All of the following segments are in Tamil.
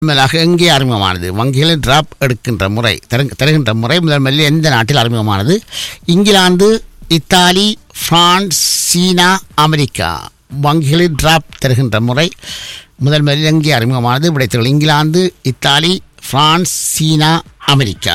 மேலாக எங்கே அறிமுகமானது? வங்கிகளில் டிராப் எடுக்கின்ற முறை தருகின்ற முறை முதலில் எந்த நாட்டில் அறிமுகமானது? இங்கிலாந்து, இத்தாலி, பிரான்ஸ், சீனா, அமெரிக்கா. வங்கிகளில் டிராப் தருகின்ற முறை முதலில் எங்கே அறிமுகமானது? விடைத்தல் இங்கிலாந்து, இத்தாலி, பிரான்ஸ், சீனா, அமெரிக்கா.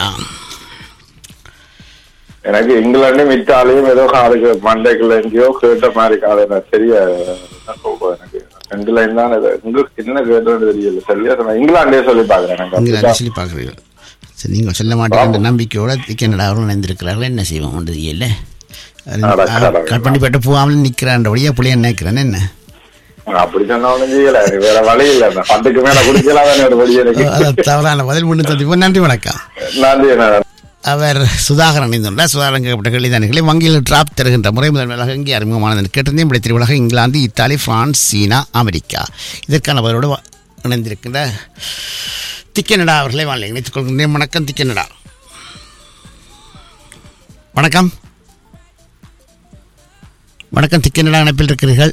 எனக்கு இங்கிலாண்டும் இத்தாலியும் ஏதோ காதுக்கு மண்டைக்குள்ள எங்கேயோ கேட்ட மாதிரி காது தெரிய எனக்கு ரெண்டு லைன் தான் உங்களுக்கு என்ன கேட்டது தெரியல. சரியா இங்கிலாண்டே சொல்லி பாக்குறேன். சொல்லி பாக்குறீர்கள். சரி, நீங்கள் சொல்ல மாட்டேங்கிற நம்பிக்கையோட கனடா அவரும் நினைந்திருக்கிறார்கள். என்ன செய்வோம் ஒன்று தெரியல. கட் பண்ணி போட்டு போகாமல் நிற்கிறான்றபடியா புள்ளிய நினைக்கிறேன். என்ன அப்படி சொன்ன செய்யல, வேற வழி இல்ல. பண்டுக்கு மேல குடிக்கலாம். தவறான பதில் முன்னு தந்திப்போம். நன்றி, வணக்கம். நன்றி. அவர் சுதாகரன் இணைந்துள்ளார். சுதாகரன் கேட்கப்பட்ட கேள்விதானிகளை வங்கியில் டிராப் தருகின்ற முறை முதன்மையாக எங்கே அறிமுகமானது கேட்டிருந்தேன். இப்படி திருவிழாக இங்கிலாந்து, இத்தாலி, பிரான்ஸ், சீனா, அமெரிக்கா. இதற்கான பதிலோடு இணைந்திருக்கின்ற திக்கனடா அவர்களை வாழை இணைத்துக் கொள்கின்றேன். வணக்கம் திக்கனடா. வணக்கம். வணக்கம் திக்கனடா, இணைப்பில் இருக்கிறீர்கள்.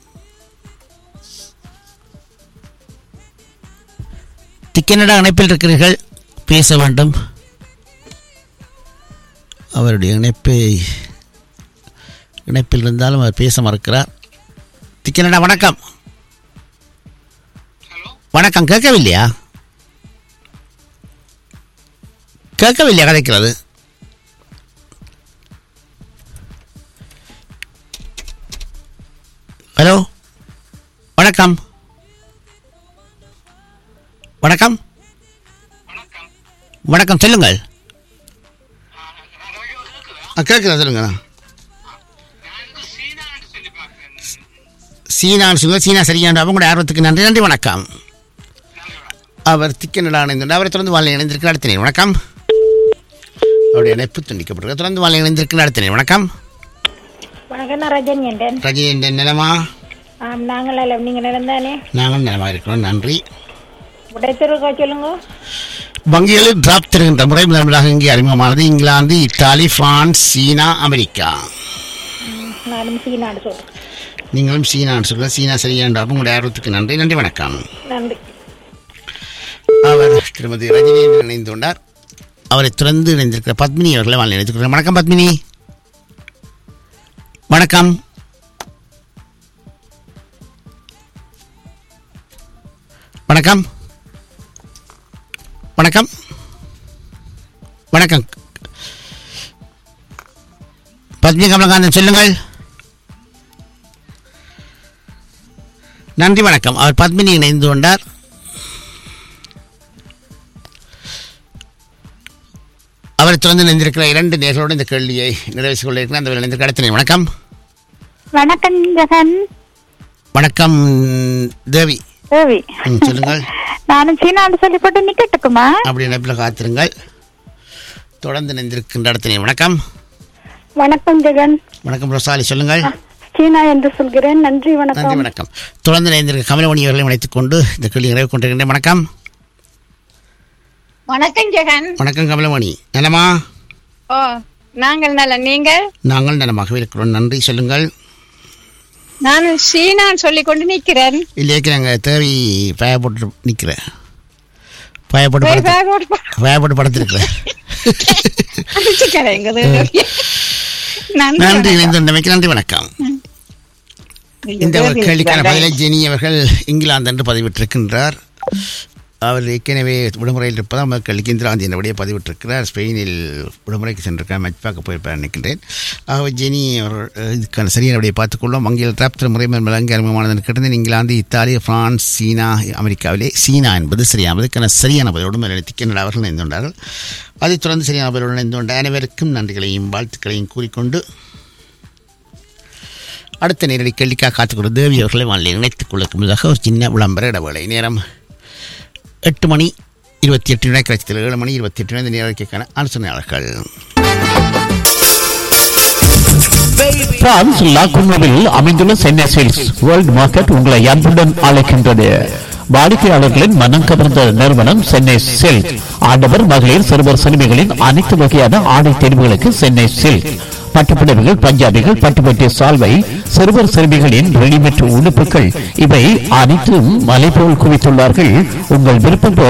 திக்கனடா இணைப்பில் இருக்கிறீர்கள், பேச வேண்டும். அவருடைய இணைப்பில் இருந்தாலும் அவர் பேச மறுக்கிறார். திக்கனடா வணக்கம். வணக்கம். கேட்கவில்லையா? கேட்கவில்லையா கதைக்கிறது? ஹலோ, வணக்கம். வணக்கம். வணக்கம், சொல்லுங்கள். கேட்குறேன், சொல்லுங்க. சீனான்னு சொல்லுங்க. சீனா சரியான அவங்களோட ஆர்வத்துக்கு நன்றி. நன்றி, வணக்கம். அவர் திக்கனடா இணைந்துள்ளார். அவரை தொடர்ந்து வாழ்க்கை இணைந்திருக்கிற அடுத்த நேரம். வணக்கம். அவருடைய இணைப்பு துண்டிக்கப்பட்டிருக்க. தொடர்ந்து வாழ்க்கை இணைந்திருக்கிற அடுத்த நேரம். வணக்கம். வணக்கம். நான் ரஜினி. ரஜினி நிலமா? நாங்கள் நீங்கள் நிலந்தானே? நாங்கள் நிலமாக இருக்கிறோம். நன்றி. சொல்லுங்க. வங்கிகளில் டிராப் தருகின்ற முறை முதன்மையாக இங்கே அறிமுகமானது? இங்கிலாந்து, இத்தாலி, பிரான்ஸ், சீனா, அமெரிக்கா. நீங்களும் சீனான்னு சொல்லுங்க. சீனா சரியான உங்களுடைய ஆர்வத்துக்கு நன்றி. நன்றி, வணக்கம். நன்றி. அவர் திருமதி ரஜினி இணைந்து கொண்டார். அவரை தொடர்ந்து இணைந்திருக்கிற பத்மினி அவர்களை வாழ் இணைத்துக். வணக்கம் பத்மினி. வணக்கம். வணக்கம். வணக்கம். வணக்கம். பத்மி கமலகாந்தன், சொல்லுங்கள். நன்றி, வணக்கம். அவர் பத்மினி இணைந்து கொண்டார். அவரை தொடர்ந்து இணைந்திருக்கிற இரண்டு நேர்களோடு இந்த கேள்வியை நிறைவேற்றிக் கொண்டிருக்கிறேன். அந்த இணைந்திருக்கிற அடுத்த. வணக்கம். வணக்கம் ஜெகன். வணக்கம் தேவி. சொல்லுங்கள். நானும் சீனான்னு சொல்லி போட்டு நிக்கட்டுக்குமா? அப்படி நினைப்பில் காத்திருங்கள். தொடர்ந்து நினைந்திருக்கின்ற இடத்தினை. வணக்கம். வணக்கம் ஜெகன். வணக்கம் ரோசாலி, சொல்லுங்கள். சீனா என்று சொல்கிறேன். நன்றி, வணக்கம். நன்றி, வணக்கம். தொடர்ந்து நினைந்திருக்க கமலமணி அவர்களை இணைத்துக் கொண்டு இந்த கேள்வி நிறைவு கொண்டிருக்கின்றேன். வணக்கம். வணக்கம் ஜெகன். வணக்கம் கமலமணி, நலமா? ஓ, நாங்கள் நலம். நீங்கள்? நாங்கள் நலமாகவே இருக்கிறோம். நன்றி, சொல்லுங்கள். நான் சீனான்னு சொல்லி கொண்டு நிக்கிறேன். இல்லையே, நாங்கள் தேவி பயப்பட்டு நிற்கிறேன். பயப்பட்டு படத்திருக்கிறேன். நன்றி, இணைந்தமைக்கு நன்றி, வணக்கம். இந்த கேள்விக்கான பதிலை ஜெனி அவர்கள் இங்கிலாந்து என்று பதிவிட்டிருக்கின்றார். அவர் ஏற்கனவே விடுமுறையில் இருப்பதால் மக்களுக்கு இந்திராந்தி என்றபடியே பதிவிட்டிருக்கிறார். ஸ்பெயினில் விடுமுறைக்கு சென்றிருக்கார். மேட்ச் பார்க்க போயிருப்பார் நினைக்கின்றேன். ஆகவே ஜெனி அவர்கள் இதுக்கான சரியானபடியை பார்த்துக்கொள்ளும். வங்கியில் டிராப் முறை வழங்கி அறிமுகமானது கேட்டது. இங்கிலாந்து, இத்தாலி, பிரான்ஸ், சீனா, அமெரிக்காவிலே சீனா என்பது சரியானது. இதுக்கான சரியான பதிலோடு மேலெடுத்து அவர்கள் இணைந்து கொண்டார்கள். அதைத் தொடர்ந்து சரியான பதிலோடு இணைந்து கொண்ட அனைவருக்கும் நன்றிகளையும் வாழ்த்துக்களையும் கூறிக்கொண்டு அடுத்த நேரடி கேள்விக்காக காத்துக்கொண்டு தேவி அவர்களை வாழ்நிலை இணைத்துக் கொள்ளும் முன்னதாக ஒரு சின்ன விளம்பர இடவேளை. நேரம் 8:28 கிடைச்சது. 7:28 இந்த நேரடிக்கான ஆலோசனையாளர்கள். பிரான்ஸ் லாகுனோவில் அமைந்துள்ள சென்னை சேல்ஸ் வேர்ல்ட் மார்க்கெட் உங்களை அன்புடன் அழைக்கின்றது. வாடிக்கையாளர்களின் மனம் கவர்ந்த நிறுவனம் சென்னை சில்க். ஆடவர், மகளிர், சிறுவர், சிறுமிகளின் அனைத்து வகையான ஆடை தேர்வுகளுக்கு சென்னை சில்க். பட்டுப்புடவைகள், பஞ்சாபிகள், பட்டுப்பட்டிய சால்வை, சிறுவர் சிறுமிகளின் ரெடிமேட் உடுப்புகள், இவை அனைத்தும் மலை போல் குவித்துள்ளார்கள். உங்கள் விருப்பம் போல்